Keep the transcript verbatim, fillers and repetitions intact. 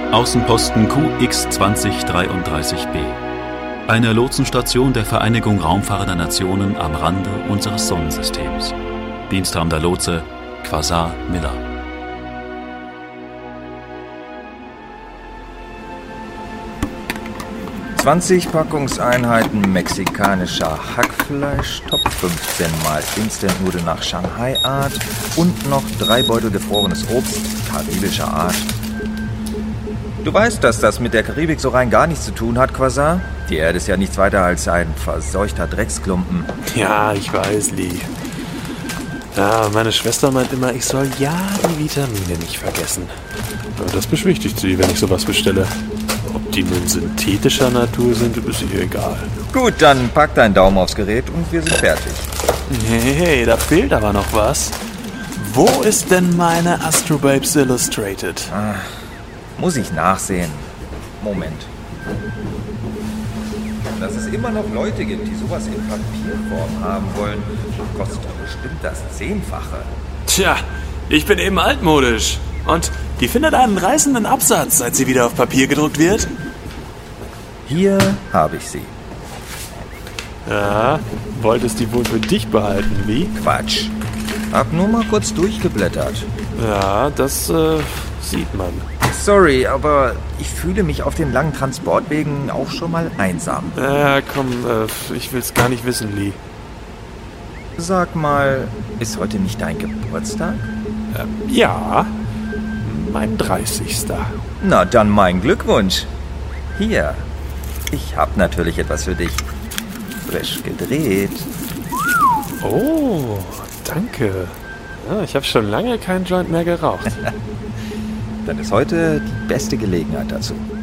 Außenposten Q X zwanzig dreiunddreißig b. Eine Lotsenstation der Vereinigung Raumfahrender Nationen am Rande unseres Sonnensystems. Diensthabender Lotse Quasar Miller. zwanzig Packungseinheiten mexikanischer Hackfleisch, Top fünfzehn mal Instant-Nudeln nach Shanghai-Art und noch drei Beutel gefrorenes Obst karibischer Art. Du weißt, dass das mit der Karibik so rein gar nichts zu tun hat, Quasar? Die Erde ist ja nichts weiter als ein verseuchter Drecksklumpen. Ja, ich weiß, Lee. Ja, meine Schwester meint immer, ich soll ja die Vitamine nicht vergessen. Aber das beschwichtigt sie, wenn ich sowas bestelle. Ob die nun synthetischer Natur sind, ist ihr egal. Gut, dann pack deinen Daumen aufs Gerät und wir sind fertig. Hey, da fehlt aber noch was. Wo ist denn meine Astro Babes Illustrated? Ah, muss ich nachsehen. Moment. Dass es immer noch Leute gibt, die sowas in Papierform haben wollen, kostet doch bestimmt das Zehnfache. Tja, ich bin eben altmodisch. Und die findet einen reißenden Absatz, seit sie wieder auf Papier gedruckt wird. Hier habe ich sie. Ja, wolltest die wohl für dich behalten, wie? Quatsch. Hab nur mal kurz durchgeblättert. Ja, das äh, sieht man. Sorry, aber ich fühle mich auf den langen Transportwegen auch schon mal einsam. Ja, komm, äh, ich will's gar nicht wissen, Lee. Sag mal, ist heute nicht dein Geburtstag? Ähm, ja, mein dreißigster Na, dann mein Glückwunsch. Hier, ich hab natürlich etwas für dich. Frisch gedreht. Oh, danke. Ja, ich habe schon lange keinen Joint mehr geraucht. Dann ist heute die beste Gelegenheit dazu.